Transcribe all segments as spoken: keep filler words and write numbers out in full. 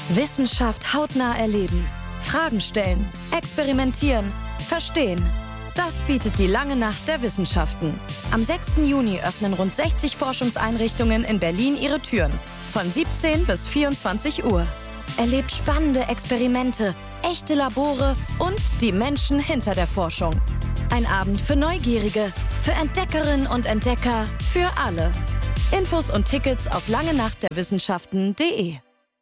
Wissenschaft hautnah erleben. Fragen stellen, experimentieren, verstehen. Das bietet die lange Nacht der Wissenschaften. Am sechsten Juni öffnen rund sechzig Forschungseinrichtungen in Berlin ihre Türen. Von siebzehn bis vierundzwanzig Uhr. Erlebt spannende Experimente, echte Labore und die Menschen hinter der Forschung. Ein Abend für Neugierige, für Entdeckerinnen und Entdecker, für alle. Infos und Tickets auf langenachtderwissenschaften punkt de.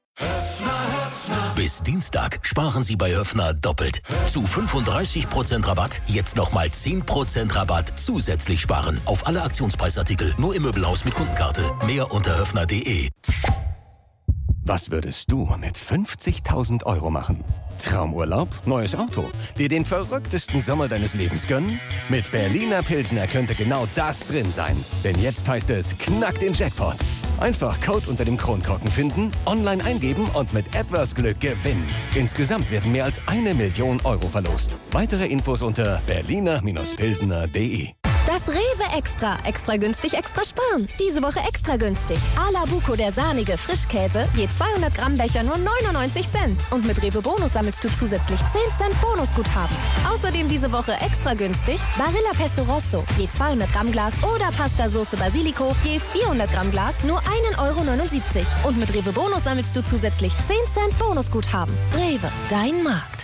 Bis Dienstag sparen Sie bei Höffner doppelt. Zu fünfunddreißig Prozent Rabatt, jetzt nochmal zehn Prozent Rabatt zusätzlich sparen. Auf alle Aktionspreisartikel, nur im Möbelhaus mit Kundenkarte. Mehr unter höffner punkt de. Was würdest du mit fünfzigtausend Euro machen? Traumurlaub, neues Auto, dir den verrücktesten Sommer deines Lebens gönnen? Mit Berliner Pilsner könnte genau das drin sein. Denn jetzt heißt es, knack den Jackpot. Einfach Code unter dem Kronkorken finden, online eingeben und mit etwas Glück gewinnen. Insgesamt werden mehr als eine Million Euro verlost. Weitere Infos unter berliner Pilsner punkt de. Das Rewe Extra. Extra günstig, extra sparen. Diese Woche extra günstig. A la Buco, der sahnige Frischkäse. Je zweihundert Gramm Becher nur neunundneunzig Cent. Und mit Rewe Bonus sammelst du zusätzlich zehn Cent Bonusguthaben. Außerdem diese Woche extra günstig. Barilla Pesto Rosso. Je zweihundert Gramm Glas oder Pasta Soße Basilico. Je vierhundert Gramm Glas nur ein Euro neunundsiebzig. Und mit Rewe Bonus sammelst du zusätzlich zehn Cent Bonusguthaben. Rewe, dein Markt.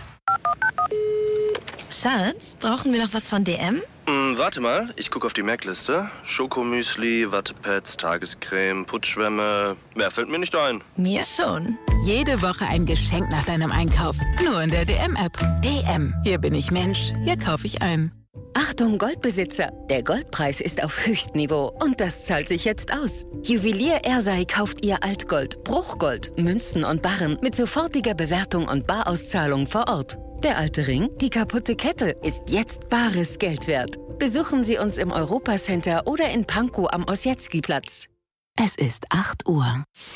Schatz, brauchen wir noch was von D M? Hm, warte mal, ich gucke auf die Merkliste. Schokomüsli, Wattepads, Tagescreme, Putzschwämme. Mehr fällt mir nicht ein. Mir schon. Jede Woche ein Geschenk nach deinem Einkauf. Nur in der D M-App. D M. Hier bin ich Mensch. Hier kaufe ich ein. Achtung Goldbesitzer, der Goldpreis ist auf Höchstniveau und das zahlt sich jetzt aus. Juwelier Ersei kauft ihr Altgold, Bruchgold, Münzen und Barren mit sofortiger Bewertung und Barauszahlung vor Ort. Der alte Ring, die kaputte Kette, ist jetzt bares Geld wert. Besuchen Sie uns im Europacenter oder in Pankow am Ossietzky-Platz. Es ist acht Uhr.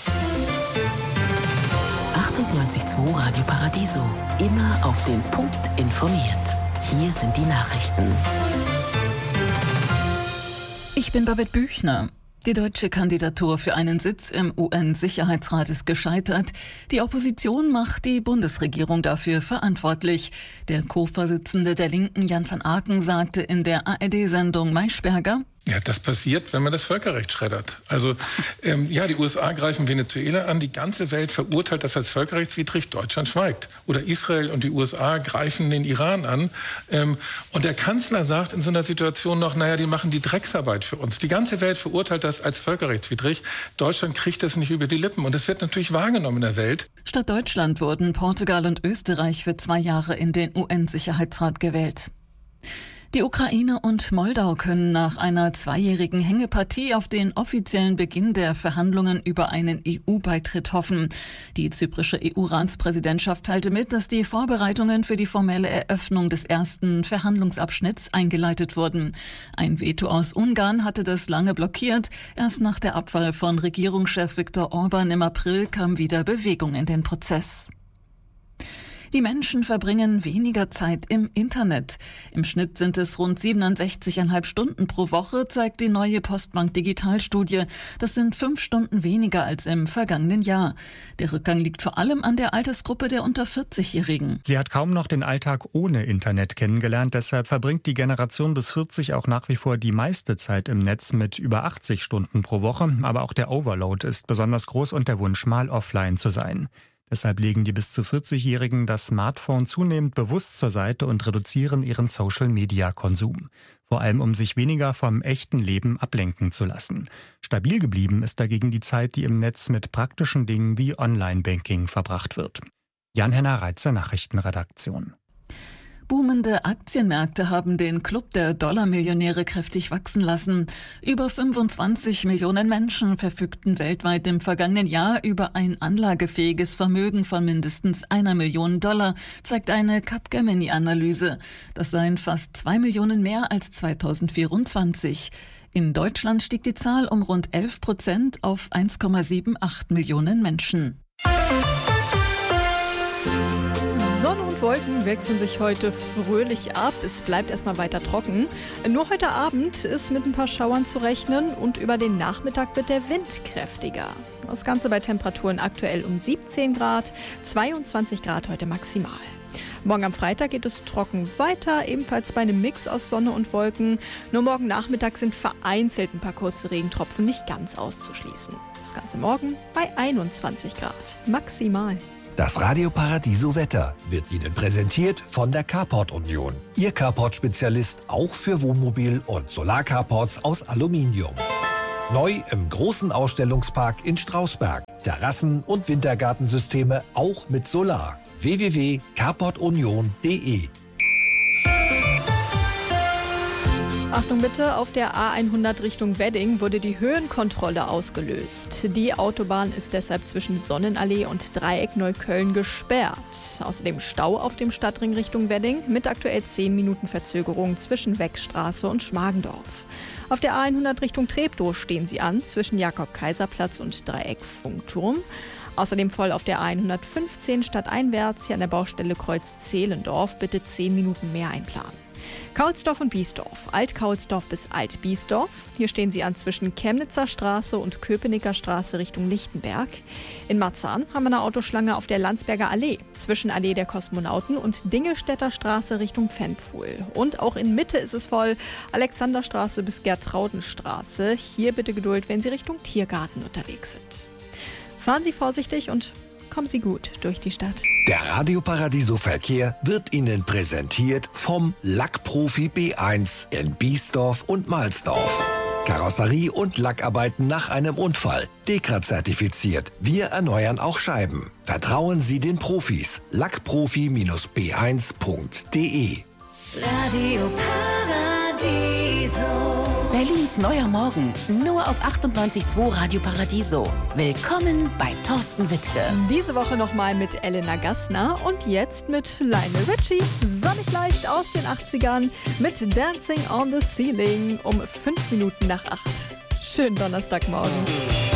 achtundneunzig Komma zwei Radio Paradiso. Immer auf den Punkt informiert. Hier sind die Nachrichten. Ich bin Babette Büchner. Die deutsche Kandidatur für einen Sitz im U N-Sicherheitsrat ist gescheitert. Die Opposition macht die Bundesregierung dafür verantwortlich. Der Co-Vorsitzende der Linken, Jan van Aken, sagte in der A R D-Sendung Maischberger: Ja, das passiert, wenn man das Völkerrecht schreddert. Also ähm, ja, die U S A greifen Venezuela an, die ganze Welt verurteilt das als völkerrechtswidrig, Deutschland schweigt. Oder Israel und die U S A greifen den Iran an. Ähm, und der Kanzler sagt in so einer Situation noch, naja, die machen die Drecksarbeit für uns. Die ganze Welt verurteilt das als völkerrechtswidrig. Deutschland kriegt das nicht über die Lippen. Und es wird natürlich wahrgenommen in der Welt. Statt Deutschland wurden Portugal und Österreich für zwei Jahre in den U N-Sicherheitsrat gewählt. Die Ukraine und Moldau können nach einer zweijährigen Hängepartie auf den offiziellen Beginn der Verhandlungen über einen E U-Beitritt hoffen. Die zyprische E U-Ratspräsidentschaft teilte mit, dass die Vorbereitungen für die formelle Eröffnung des ersten Verhandlungsabschnitts eingeleitet wurden. Ein Veto aus Ungarn hatte das lange blockiert. Erst nach der Abwahl von Regierungschef Viktor Orban im April kam wieder Bewegung in den Prozess. Die Menschen verbringen weniger Zeit im Internet. Im Schnitt sind es rund siebenundsechzig Komma fünf Stunden pro Woche, zeigt die neue Postbank Digitalstudie. Das sind fünf Stunden weniger als im vergangenen Jahr. Der Rückgang liegt vor allem an der Altersgruppe der unter vierzig-Jährigen. Sie hat kaum noch den Alltag ohne Internet kennengelernt. Deshalb verbringt die Generation bis vierzig auch nach wie vor die meiste Zeit im Netz mit über achtzig Stunden pro Woche. Aber auch der Overload ist besonders groß und der Wunsch, mal offline zu sein. Deshalb legen die bis zu vierzig-Jährigen das Smartphone zunehmend bewusst zur Seite und reduzieren ihren Social-Media-Konsum. Vor allem, um sich weniger vom echten Leben ablenken zu lassen. Stabil geblieben ist dagegen die Zeit, die im Netz mit praktischen Dingen wie Online-Banking verbracht wird. Jan-Henner Reitzer, Nachrichtenredaktion. Boomende Aktienmärkte haben den Club der Dollarmillionäre kräftig wachsen lassen. Über fünfundzwanzig Millionen Menschen verfügten weltweit im vergangenen Jahr über ein anlagefähiges Vermögen von mindestens einer Million Dollar, zeigt eine Capgemini-Analyse. Das seien fast zwei Millionen mehr als zweitausendvierundzwanzig. In Deutschland stieg die Zahl um rund elf Prozent auf eins Komma achtundsiebzig Millionen Menschen. Sonne und und Wolken wechseln sich heute fröhlich ab. Es bleibt erstmal weiter trocken. Nur heute Abend ist mit ein paar Schauern zu rechnen und über den Nachmittag wird der Wind kräftiger. Das Ganze bei Temperaturen aktuell um siebzehn Grad, zweiundzwanzig Grad heute maximal. Morgen am Freitag geht es trocken weiter, ebenfalls bei einem Mix aus Sonne und Wolken. Nur morgen Nachmittag sind vereinzelt ein paar kurze Regentropfen nicht ganz auszuschließen. Das Ganze morgen bei einundzwanzig Grad maximal. Das Radio Paradiso Wetter wird Ihnen präsentiert von der Carport Union. Ihr Carport-Spezialist auch für Wohnmobil- und Solarcarports aus Aluminium. Neu im großen Ausstellungspark in Strausberg. Terrassen- und Wintergartensysteme auch mit Solar. w w w punkt carport union punkt d e. Achtung bitte, auf der A hundert Richtung Wedding wurde die Höhenkontrolle ausgelöst. Die Autobahn ist deshalb zwischen Sonnenallee und Dreieck Neukölln gesperrt. Außerdem Stau auf dem Stadtring Richtung Wedding mit aktuell zehn Minuten Verzögerung zwischen Weckstraße und Schmargendorf. Auf der A hundert Richtung Treptow stehen sie an zwischen Jakob-Kaiser-Platz und Dreieck Funkturm. Außerdem voll auf der A hundertfünfzehn stadteinwärts hier an der Baustelle Kreuz Zehlendorf. Bitte zehn Minuten mehr einplanen. Kaulsdorf und Biesdorf, Alt-Kaulsdorf bis Alt-Biesdorf. Hier stehen sie an zwischen Chemnitzer Straße und Köpenicker Straße Richtung Lichtenberg. In Marzahn haben wir eine Autoschlange auf der Landsberger Allee, zwischen Allee der Kosmonauten und Dingelstädter Straße Richtung Fenpfuhl. Und auch in Mitte ist es voll, Alexanderstraße bis Gertraudenstraße. Hier bitte Geduld, wenn Sie Richtung Tiergarten unterwegs sind. Fahren Sie vorsichtig und kommen Sie gut durch die Stadt. Der Radio Paradiso Verkehr wird Ihnen präsentiert vom Lackprofi B eins in Biesdorf und Mahlsdorf. Karosserie und Lackarbeiten nach einem Unfall. Dekra zertifiziert. Wir erneuern auch Scheiben. Vertrauen Sie den Profis. lackprofi B eins punkt d e. Radio Paradiso. Berlins neuer Morgen, nur auf achtundneunzig Komma zwei Radio Paradiso. Willkommen bei Thorsten Wittke. Diese Woche nochmal mit Elena Gassner und jetzt mit Lionel Richie. Sonnig leicht aus den achtzigern mit Dancing on the Ceiling um fünf Minuten nach acht. Schönen Donnerstagmorgen.